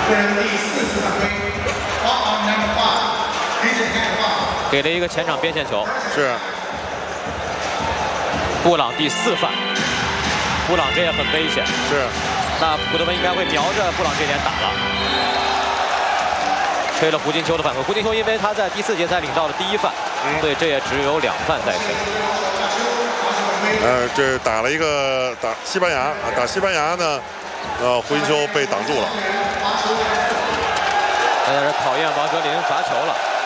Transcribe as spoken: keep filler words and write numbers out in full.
给了一个前场边线球， 是。 布朗第四犯，布朗这也很危险。 是。 那普特文应该会瞄着布朗这点打了。吹了胡金秋的犯规，胡金秋因为他在第四节才领到了第一犯，嗯、所以这也只有两犯在身。 呃，这打了一个打西班牙，打西班牙呢，呃，胡金秋被挡住了。 在这考验王哲林罚球了。